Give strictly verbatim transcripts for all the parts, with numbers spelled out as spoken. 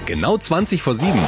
Genau zwanzig vor sieben.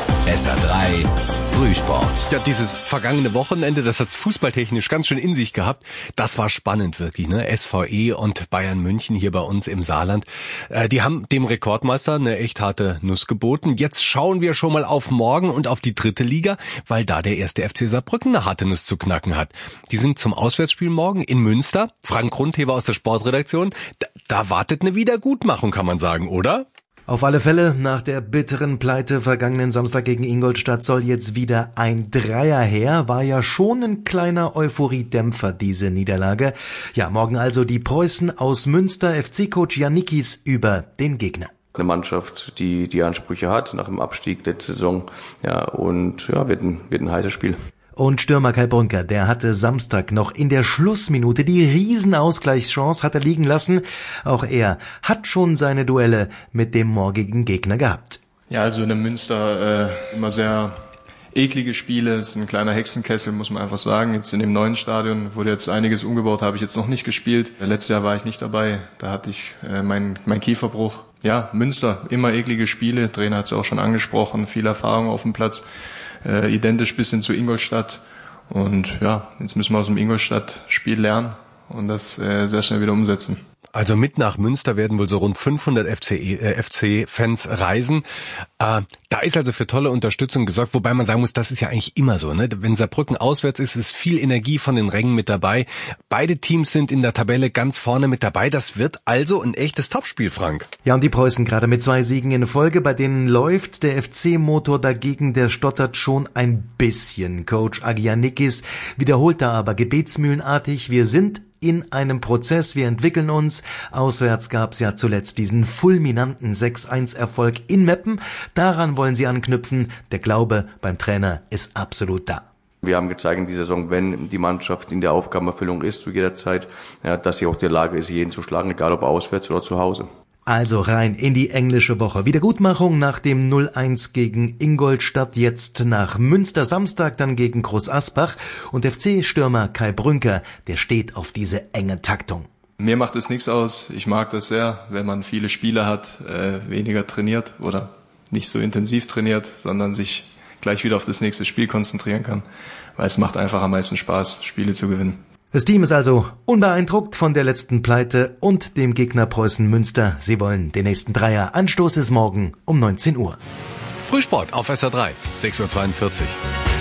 S R drei Frühsport. Ja, dieses vergangene Wochenende, das hat's fußballtechnisch ganz schön in sich gehabt. Das war spannend wirklich, ne? S V E und Bayern München hier bei uns im Saarland. Äh, die haben dem Rekordmeister eine echt harte Nuss geboten. Jetzt schauen wir schon mal auf morgen und auf die dritte Liga, weil da der erste F C Saarbrücken eine harte Nuss zu knacken hat. Die sind zum Auswärtsspiel morgen in Münster. Frank Grundheber aus der Sportredaktion. Da, da wartet eine Wiedergutmachung, kann man sagen, oder? Auf alle Fälle, nach der bitteren Pleite vergangenen Samstag gegen Ingolstadt soll jetzt wieder ein Dreier her. War ja schon ein kleiner Euphoriedämpfer, diese Niederlage. Ja, morgen also die Preußen aus Münster, F C-Coach Janikis über den Gegner. Eine Mannschaft, die die Ansprüche hat nach dem Abstieg letzte Saison. Ja, und ja, wird ein, wird ein heißes Spiel. Und Stürmer Kai Brünker, der hatte Samstag noch in der Schlussminute die Riesenausgleichschance hat er liegen lassen. Auch er hat schon seine Duelle mit dem morgigen Gegner gehabt. Ja, also in der Münster äh, immer sehr eklige Spiele. Es ist ein kleiner Hexenkessel, muss man einfach sagen. Jetzt in dem neuen Stadion wurde jetzt einiges umgebaut, habe ich jetzt noch nicht gespielt. Letztes Jahr war ich nicht dabei, da hatte ich äh, meinen mein Kieferbruch. Ja, Münster, immer eklige Spiele. Der Trainer hat es auch schon angesprochen, viel Erfahrung auf dem Platz. Äh, identisch bisschen zu Ingolstadt und ja, jetzt müssen wir aus dem Ingolstadt-Spiel lernen und das äh, sehr schnell wieder umsetzen. Also mit nach Münster werden wohl so rund fünfhundert F C, äh, F C-Fans reisen. Äh, da ist also für tolle Unterstützung gesorgt, wobei man sagen muss, das ist ja eigentlich immer so, ne? Wenn Saarbrücken auswärts ist, ist viel Energie von den Rängen mit dabei. Beide Teams sind in der Tabelle ganz vorne mit dabei. Das wird also ein echtes Topspiel, Frank. Ja, und die Preußen gerade mit zwei Siegen in Folge, bei denen läuft der F C-Motor dagegen, der stottert schon ein bisschen. Coach Agianikis wiederholt da aber gebetsmühlenartig, wir sind in einem Prozess, wir entwickeln uns. Auswärts gab's ja zuletzt diesen fulminanten sechs eins Erfolg in Meppen. Daran wollen sie anknüpfen. Der Glaube beim Trainer ist absolut da. Wir haben gezeigt in dieser Saison, wenn die Mannschaft in der Aufgabenerfüllung ist zu jeder Zeit, ja, dass sie auch in der Lage ist, jeden zu schlagen, egal ob auswärts oder zu Hause. Also rein in die englische Woche. Wiedergutmachung nach dem null eins gegen Ingolstadt, jetzt nach Münster Samstag, dann gegen Groß Asbach. Und F C-Stürmer Kai Brünker, der steht auf diese enge Taktung. Mir macht es nichts aus. Ich mag das sehr, wenn man viele Spiele hat, äh, weniger trainiert oder nicht so intensiv trainiert, sondern sich gleich wieder auf das nächste Spiel konzentrieren kann. Weil es macht einfach am meisten Spaß, Spiele zu gewinnen. Das Team ist also unbeeindruckt von der letzten Pleite und dem Gegner Preußen Münster. Sie wollen den nächsten Dreier. Anstoß ist morgen um neunzehn Uhr. Frühsport auf S R drei, sechs Uhr zweiundvierzig.